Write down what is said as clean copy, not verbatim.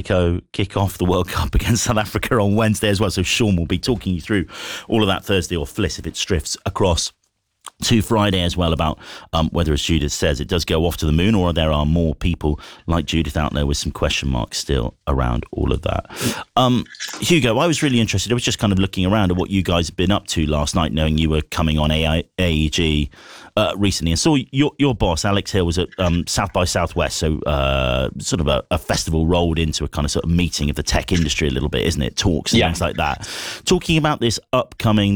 Mexico kick off the World Cup against South Africa on Wednesday as well. So Sean will be talking you through all of that Thursday, or Fliss if it drifts across to Friday as well, about whether, as Judith says, it does go off to the moon, or there are more people like Judith out there with some question marks still around all of that. Hugo, I was really interested. I was just kind of looking around at what you guys have been up to last night, knowing you were coming on AEG recently, and saw your boss, Alex Hill, was at South by Southwest, so sort of a festival rolled into a kind of sort of meeting of the tech industry a little bit, isn't it? Talks and things like that. Talking about this upcoming